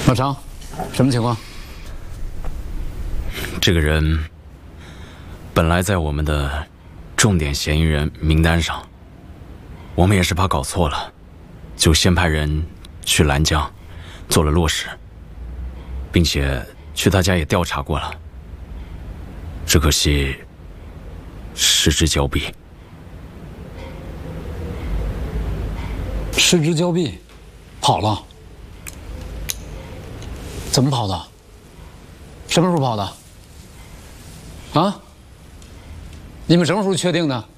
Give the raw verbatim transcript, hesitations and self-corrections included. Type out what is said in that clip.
老常，什么情况？ 这个人本来在我们的重点嫌疑人名单上，我们也是怕搞错了，就先派人去兰江做了落实，并且去他家也调查过了。只可惜失之交臂。 失之交臂，跑了？怎么跑的？什么时候跑的？啊？你们什么时候确定的？